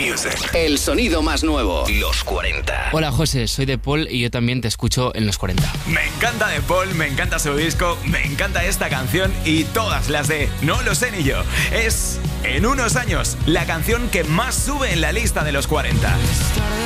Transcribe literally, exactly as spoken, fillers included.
Music. El sonido más nuevo. Los cuarenta. Hola José, soy De Paul y yo también te escucho en los cuarenta. Me encanta De Paul, me encanta su disco, me encanta esta canción y todas las de No lo sé ni yo. Es, en unos años, la canción que más sube en la lista de los cuarenta.